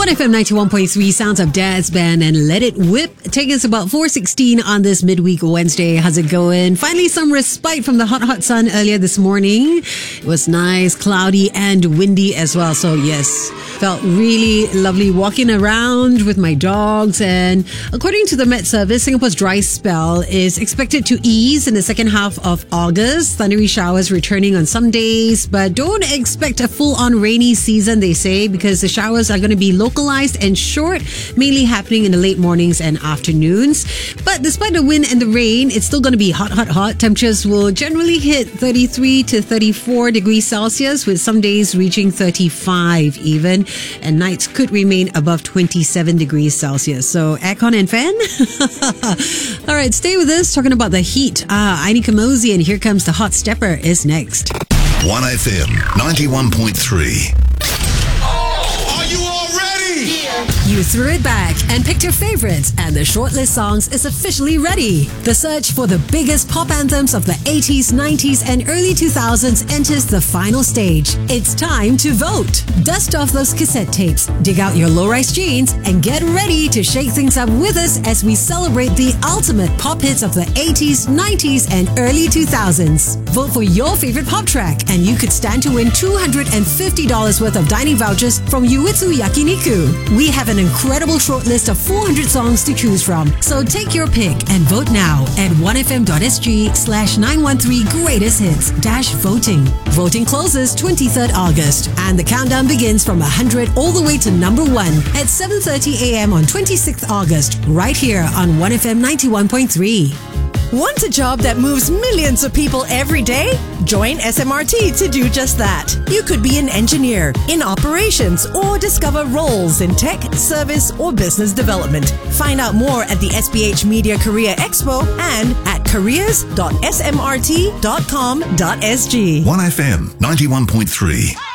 1FM 91.3 sounds of Dad's Band and Let It Whip. Taking us about 4:16 on this midweek Wednesday. How's it going? Finally, some respite from the hot sun earlier this morning. It was nice, cloudy and windy as well. So yes, felt really lovely walking around with my dogs. And according to the Met Service, Singapore's dry spell is expected to ease in the second half of August. Thundery showers returning on some days, but don't expect a full-on rainy season, they say, because the showers are going to be localized and short, mainly happening in the late mornings and afternoons. But despite the wind and the rain, it's still going to be hot. Temperatures will generally hit 33 to 34 degrees Celsius, with some days reaching 35 even, and nights could remain above 27 degrees Celsius. So aircon and fan? All right, stay with us. Talking about the heat. Aini Kamosi and Here Comes the Hot Stepper is next. 1FM 91.3. You threw it back and picked your favorites, and the shortlist songs is officially ready. The search for the biggest pop anthems of the 80s, 90s, and early 2000s enters the final stage. It's time to vote. Dust off those cassette tapes, dig out your low-rise jeans, and get ready to shake things up with us as we celebrate the ultimate pop hits of the 80s, 90s, and early 2000s. Vote for your favorite pop track, and you could stand to win $250 worth of dining vouchers from Yuitsu Yakiniku. We have an incredible shortlist of 400 songs to choose from. So take your pick and vote now at 1fm.sg/913 greatest hits-voting. Voting closes 23rd August, and the countdown begins from 100 all the way to number 1 at 7:30 a.m. on 26th August, right here on 1FM 91.3. Want a job that moves millions of people every day? Join SMRT to do just that. You could be an engineer, in operations, or discover roles in tech, service, or business development. Find out more at the SPH Media Career Expo and at careers.smrt.com.sg. 1FM 91.3.